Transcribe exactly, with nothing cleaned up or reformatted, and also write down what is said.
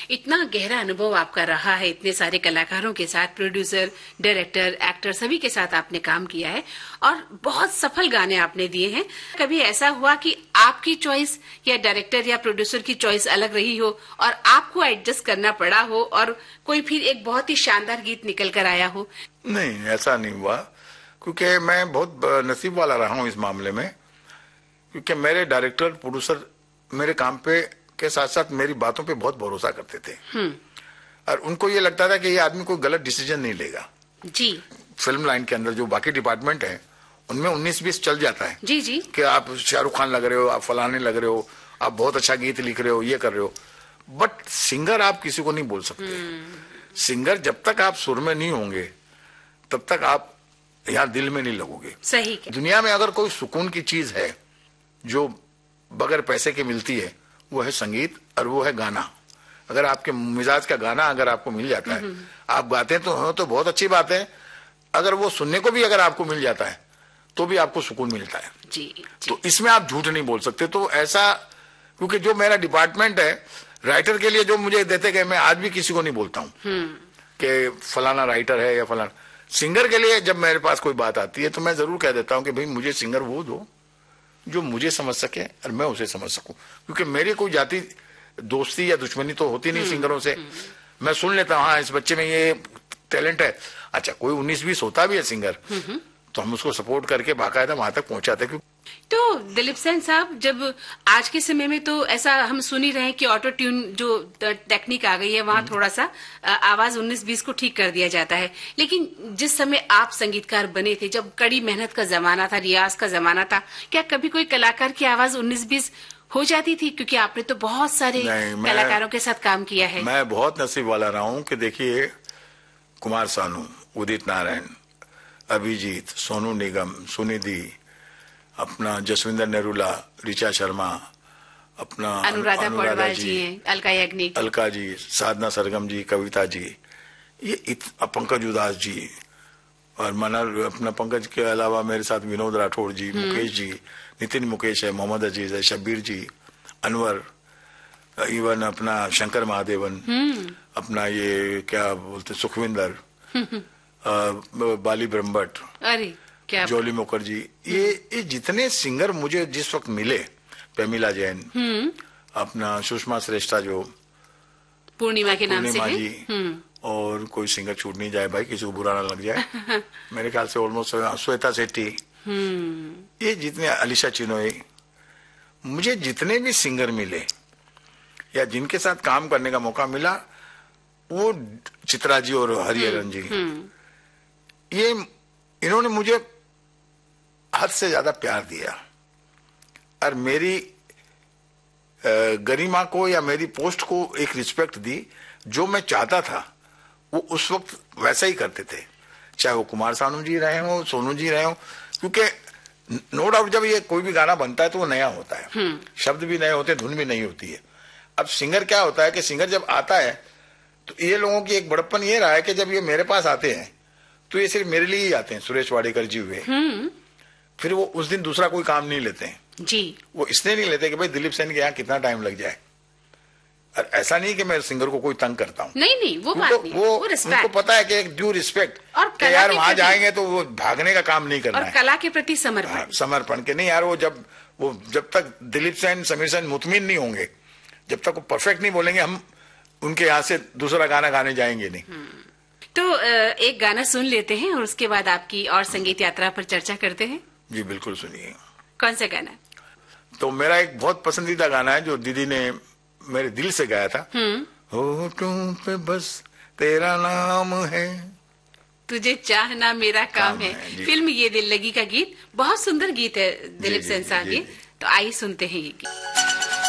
इतना गहरा अनुभव आपका रहा है, इतने सारे कलाकारों के साथ, प्रोड्यूसर, डायरेक्टर, एक्टर सभी के साथ आपने काम किया है और बहुत सफल गाने आपने दिए हैं। कभी ऐसा हुआ कि आपकी चॉइस या डायरेक्टर या प्रोड्यूसर की चॉइस अलग रही हो और आपको एडजस्ट करना पड़ा हो और कोई फिर एक बहुत ही शानदार गीत निकल कर आया हो? नहीं, ऐसा नहीं हुआ, क्योंकि मैं बहुत नसीब वाला रहा हूँ इस मामले में, क्योंकि मेरे डायरेक्टर प्रोड्यूसर मेरे काम पे के साथ साथ मेरी बातों पे बहुत भरोसा करते थे और उनको ये लगता था कि ये आदमी कोई गलत डिसीजन नहीं लेगा। जी। फिल्म लाइन के अंदर जो बाकी डिपार्टमेंट है उनमें उन्नीस बीस चल जाता है। जी जी। कि आप शाहरुख खान लग रहे हो, आप फलाने लग रहे हो, आप बहुत अच्छा गीत लिख रहे हो, ये कर रहे हो, बट सिंगर आप किसी को नहीं बोल सकते। सिंगर जब तक आप सुर में नहीं होंगे तब तक आप यहाँ दिल में नहीं लगोगे। सही। दुनिया में अगर कोई सुकून की चीज है जो बगैर पैसे के मिलती है वो है संगीत और वो है गाना। अगर आपके मिजाज का गाना अगर आपको मिल जाता है, आप गाते तो हो तो बहुत अच्छी बात है, अगर वो सुनने को भी अगर आपको मिल जाता है तो भी आपको सुकून मिलता है। जी, जी। तो इसमें आप झूठ नहीं बोल सकते। तो ऐसा, क्योंकि जो मेरा डिपार्टमेंट है राइटर के लिए जो मुझे देते गए, मैं आज भी किसी को नहीं बोलता हूँ कि फलाना राइटर है या फलाना। सिंगर के लिए जब मेरे पास कोई बात आती है तो मैं जरूर कह देता हूँ कि भाई मुझे सिंगर वो दो जो मुझे समझ सके और मैं उसे समझ सकूं, क्योंकि मेरी कोई जाति दोस्ती या दुश्मनी तो होती नहीं सिंगरों से। मैं सुन लेता हूँ हाँ इस बच्चे में ये टैलेंट है, अच्छा कोई उन्नीस बीस होता भी है सिंगर तो हम उसको सपोर्ट करके बाकायदा वहां तक पहुंचाते। क्यों तो दिलीप सेन साहब, जब आज के समय में तो ऐसा हम सुन ही रहे हैं कि ऑटो ट्यून जो टेक्निक आ गई है वहां थोड़ा सा आवाज उन्नीस बीस को ठीक कर दिया जाता है, लेकिन जिस समय आप संगीतकार बने थे, जब कड़ी मेहनत का जमाना था, रियाज का जमाना था, क्या कभी कोई कलाकार की आवाज उन्नीस बीस हो जाती थी? क्योंकि आपने तो बहुत सारे कलाकारों के साथ काम किया है। मैं बहुत नसीब वाला रहा हूँ कि देखिए कुमार सानू, उदित नारायण, अभिजीत, सोनू निगम, सुनिधि, अपना जसविंदर नेरुला, ऋचा शर्मा, अपना अनुराधा पौडवाल जी हैं, अलका याग्निक, अलका जी, साधना सरगम जी, कविता जी, ये पंकज उदास जी, और मना अपना पंकज के अलावा मेरे साथ विनोद राठौड़ जी, मुकेश जी, नितिन मुकेश है, मोहम्मद अजीज है, शब्बीर जी, अनवर, इवन अपना शंकर महादेवन, अपना ये क्या बोलते सुखविंदर, बाली ब्रह्मभट्ट, अरे क्या जोली मुखर्जी, ये ये जितने सिंगर मुझे जिस वक्त मिले, पेमिला जैन, अपना सुषमा श्रेष्ठा जो पूर्णिमा के नाम से है, जी, और कोई सिंगर छूट नहीं जाए भाई, किसी को बुरा ना लग जाए मेरे ख्याल से ऑलमोस्ट श्वेता शेट्टी, ये जितने, अलीशा चिनोई, मुझे जितने भी सिंगर मिले या जिनके साथ काम करने का मौका मिला, वो चित्रा जी और हरिहरन जी, ये इन्होंने मुझे हद से ज्यादा प्यार दिया और मेरी गरिमा को या मेरी पोस्ट को एक रिस्पेक्ट दी। जो मैं चाहता था वो उस वक्त वैसा ही करते थे, चाहे वो कुमार सानू जी रहे हो, सोनू जी रहे हो, क्योंकि नो डाउट जब ये कोई भी गाना बनता है तो वो नया होता है, शब्द भी नए होते हैं, धुन भी नई होती है। अब सिंगर क्या होता है कि सिंगर जब आता है तो ये लोगों की एक बड़प्पन ये रहा है कि जब ये मेरे पास आते हैं तो ये सिर्फ मेरे लिए ही आते हैं। सुरेश वाडेकर जी हुए, फिर वो उस दिन दूसरा कोई काम नहीं लेते हैं जी, वो इसलिए नहीं लेते कि भाई दिलीप सेन के यहाँ कितना टाइम लग जाए। और ऐसा नहीं कि मैं सिंगर को कोई तंग करता हूँ, नहीं नहीं वो बात नहीं, वो, वो उनको पता है कि एक ड्यू रिस्पेक्ट, और कि यार वहां जाएंगे तो वो भागने का काम नहीं करना और है, कला के प्रति समर्पण, समर्पण के नहीं यार। वो जब वो जब तक दिलीप सेन, समीर सेन मुतमिन नहीं होंगे, जब तक वो परफेक्ट नहीं बोलेंगे, हम उनके यहाँ से दूसरा गाना गाने जाएंगे नहीं। तो एक गाना सुन लेते हैं और उसके बाद आपकी और संगीत यात्रा पर चर्चा करते हैं। जी बिल्कुल, सुनिए। कौन सा गाना? तो मेरा एक बहुत पसंदीदा गाना है जो दीदी ने मेरे दिल से गाया था, होठों पे बस तेरा नाम है, तुझे चाहना मेरा काम, काम है, है फिल्म ये दिल लगी का गीत। बहुत सुंदर गीत है दिलीप सेन साहब, ये तो आइए सुनते हैं ये गीत।